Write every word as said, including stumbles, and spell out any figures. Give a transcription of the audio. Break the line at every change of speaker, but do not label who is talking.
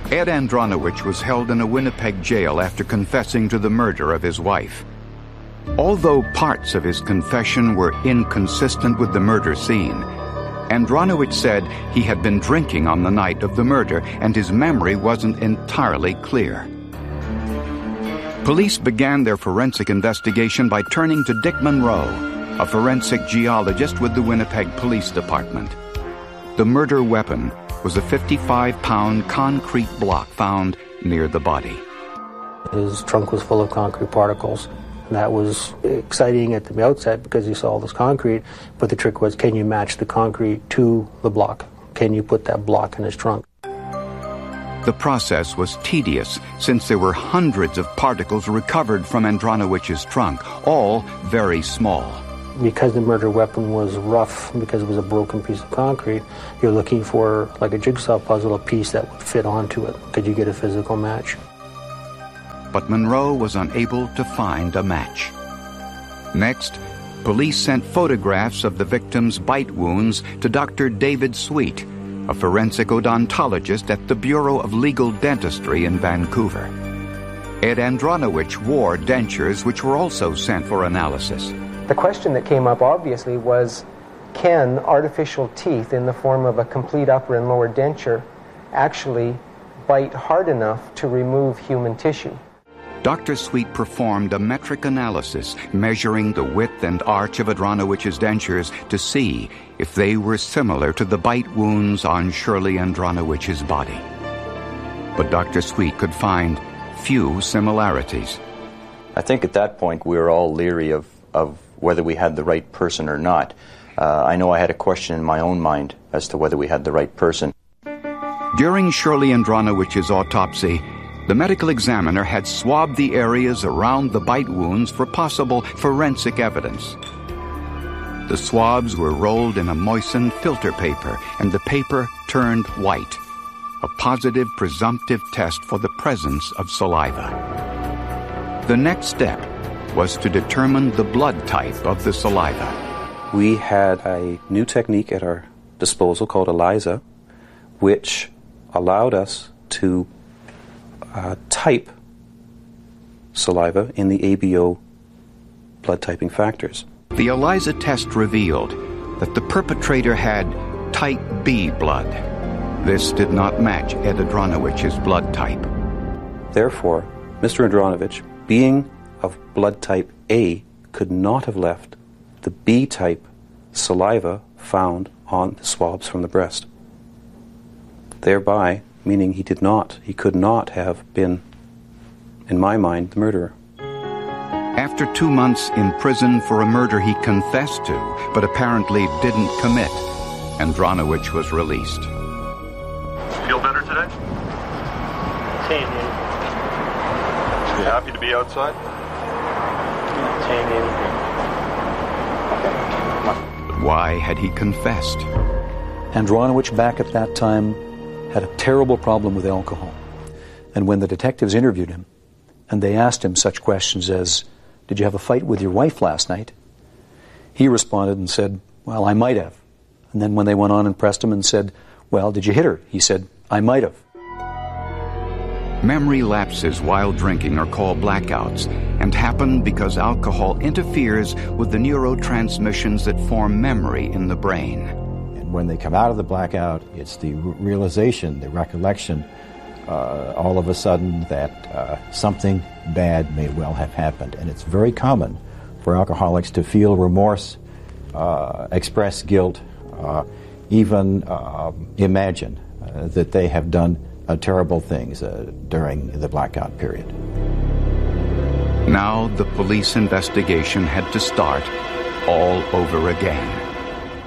Ed Andronowicz was held in a Winnipeg jail after confessing to the murder of his wife. Although parts of his confession were inconsistent with the murder scene, Andronowicz said he had been drinking on the night of the murder and his memory wasn't entirely clear. Police began their forensic investigation by turning to Dick Monroe, a forensic geologist with the Winnipeg Police Department. The murder weapon was a fifty-five pound concrete block found near the body.
His trunk was full of concrete particles. That was exciting at the outset because you saw all this concrete, but the trick was, can you match the concrete to the block? Can you put that block in his trunk?
The process was tedious since there were hundreds of particles recovered from Andronowicz's trunk, all very small.
Because the murder weapon was rough, because it was a broken piece of concrete, you're looking for, like a jigsaw puzzle, a piece that would fit onto it. Could you get a physical match?
But Monroe was unable to find a match. Next, police sent photographs of the victim's bite wounds to Doctor David Sweet, a forensic odontologist at the Bureau of Legal Dentistry in Vancouver. Ed Andronowicz wore dentures which were also sent for analysis.
The question that came up obviously was, can artificial teeth in the form of a complete upper and lower denture actually bite hard enough to remove human tissue?
Doctor Sweet performed a metric analysis measuring the width and arch of Andronowicz's dentures to see if they were similar to the bite wounds on Shirley Andronowicz's body. But Doctor Sweet could find few similarities.
I think at that point we were all leery of, of whether we had the right person or not. Uh, I know I had a question in my own mind as to whether we had the right person.
During Shirley Andronowicz's autopsy, the medical examiner had swabbed the areas around the bite wounds for possible forensic evidence. The swabs were rolled in a moistened filter paper, and the paper turned white, a positive presumptive test for the presence of saliva. The next step was to determine the blood type of the saliva.
We had a new technique at our disposal called ELISA, which allowed us to uh, type saliva in the A B O blood typing factors.
The ELISA test revealed that the perpetrator had type B blood. This did not match Ed Andronowicz's blood type.
Therefore, Mister Andronowicz, being of blood type A, could not have left the B-type saliva found on the swabs from the breast. Thereby, meaning he did not, he could not have been, in my mind, the murderer.
After two months in prison for a murder he confessed to, but apparently didn't commit, Andronowicz was released.
Feel better today?
Same,
You happy to be outside?
Same,
But why had he confessed?
Andronowicz, back at that time, had a terrible problem with alcohol. And when the detectives interviewed him, and they asked him such questions as, "Did you have a fight with your wife last night?" he responded and said, "Well, I might have." And then when they went on and pressed him and said, "Well, did you hit her?" he said, "I might have."
Memory lapses while drinking are called blackouts and happen because alcohol interferes with the neurotransmissions that form memory in the brain.
And when they come out of the blackout, it's the realization, the recollection, uh, all of a sudden that uh, something bad may well have happened. And it's very common for alcoholics to feel remorse, uh, express guilt, uh, even uh, imagine uh, that they have done uh, terrible things uh, during the blackout period.
Now the police investigation had to start all over again.